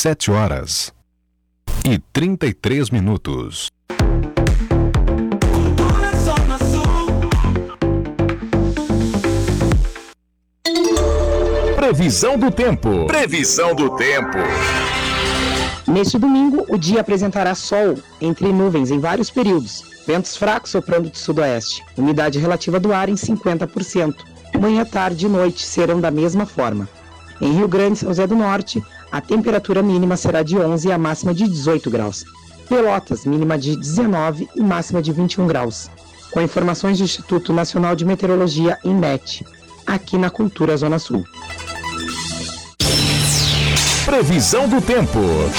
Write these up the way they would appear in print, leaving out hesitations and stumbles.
7h33. Previsão do tempo. Previsão do tempo. Neste domingo, o dia apresentará sol entre nuvens em vários períodos. Ventos fracos soprando de sudoeste. Umidade relativa do ar em 50%. Manhã, tarde e noite serão da mesma forma. Em Rio Grande, São José do Norte, a temperatura mínima será de 11 e a máxima de 18 graus. Pelotas, mínima de 19 e máxima de 21 graus. Com informações do Instituto Nacional de Meteorologia, INMET, aqui na Cultura Zona Sul. Previsão do tempo.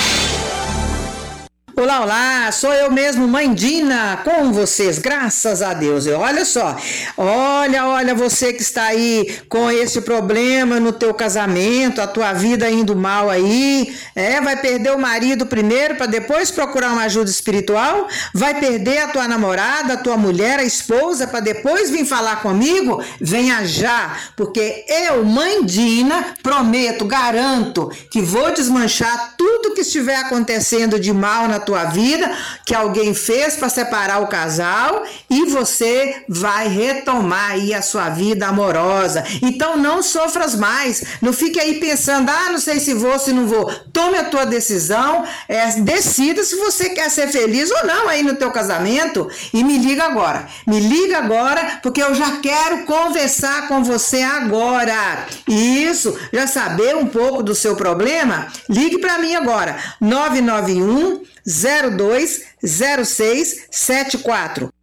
Olá, olá, sou eu mesmo, Mãe Dina, com vocês, graças a Deus. Olha só, olha você que está aí com esse problema no teu casamento, a tua vida indo mal aí, vai perder o marido primeiro para depois procurar uma ajuda espiritual, vai perder a tua namorada, a tua mulher, a esposa para depois vir falar comigo? Venha já, porque eu, Mãe Dina, prometo, garanto que vou desmanchar tudo que estiver acontecendo de mal na tua vida, que alguém fez para separar o casal, e você vai retomar aí a sua vida amorosa. Então não sofras mais, não fique aí pensando, não sei se vou, se não vou. Tome a tua decisão, decida se você quer ser feliz ou não aí no teu casamento, e me liga agora, porque eu já quero conversar com você agora. Isso, já saber um pouco do seu problema? Ligue para mim agora, 991 020674.